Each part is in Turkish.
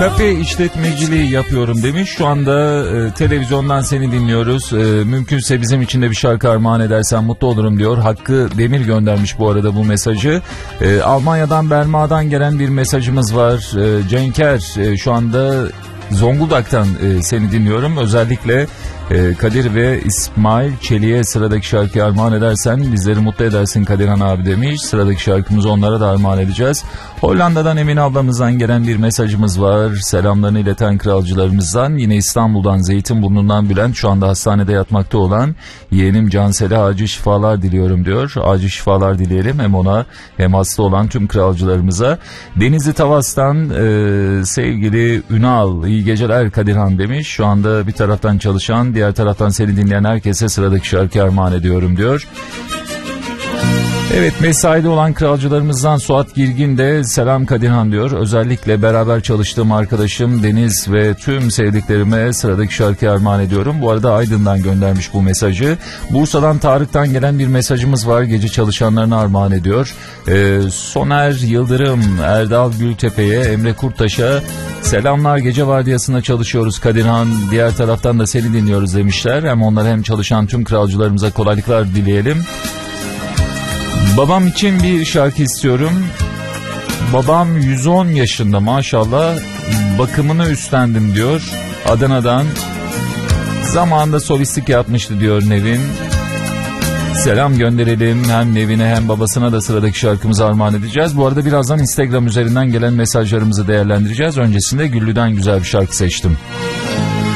Kafe işletmeciliği yapıyorum demiş. Şu anda televizyondan seni dinliyoruz. Mümkünse bizim için de bir şarkı armağan edersen mutlu olurum diyor. Hakkı Demir göndermiş bu arada bu mesajı. Almanya'dan Berma'dan gelen bir mesajımız var. Cenker, şu anda Zonguldak'tan seni dinliyorum. Özellikle Kadir ve İsmail Çelik'e sıradaki şarkıyı armağan edersen bizleri mutlu edersin Kadirhan abi demiş. Sıradaki şarkımızı onlara da armağan edeceğiz. Hollanda'dan Emine ablamızdan gelen bir mesajımız var. Selamlarını ileten kralcılarımızdan. Yine İstanbul'dan Zeytinburnu'ndan Bülent, şu anda hastanede yatmakta olan yeğenim Cansel'e acil şifalar diliyorum diyor. Acil şifalar dileyelim hem ona hem hasta olan tüm kralcılarımıza. Denizli Tavas'tan sevgili Ünal, iyi geceler Kadirhan demiş. Şu anda bir taraftan çalışan, diğer taraftan seni dinleyen herkese sıradaki şarkı armağan ediyorum diyor. Evet, mesaide olan kralcılarımızdan Suat Girgin de selam Kadirhan diyor. Özellikle beraber çalıştığım arkadaşım Deniz ve tüm sevdiklerime sıradaki şarkıyı armağan ediyorum. Bu arada Aydın'dan göndermiş bu mesajı. Bursa'dan Tarık'tan gelen bir mesajımız var. Gece çalışanlarına armağan ediyor. Soner Yıldırım, Erdal Gültepe'ye, Emre Kurtaş'a selamlar, gece vardiyasında çalışıyoruz Kadirhan. Diğer taraftan da seni dinliyoruz demişler. Hem onlara hem çalışan tüm kralcılarımıza kolaylıklar dileyelim. Babam için bir şarkı istiyorum. Babam 110 yaşında maşallah, bakımını üstlendim diyor. Adana'dan zamanında solistlik yapmıştı diyor Nevin. Selam gönderelim hem Nevin'e hem babasına da sıradaki şarkımızı armağan edeceğiz. Bu arada birazdan Instagram üzerinden gelen mesajlarımızı değerlendireceğiz. Öncesinde Güllü'den güzel bir şarkı seçtim.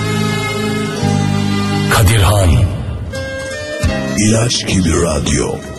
Kadirhan İlaç gibi radyo.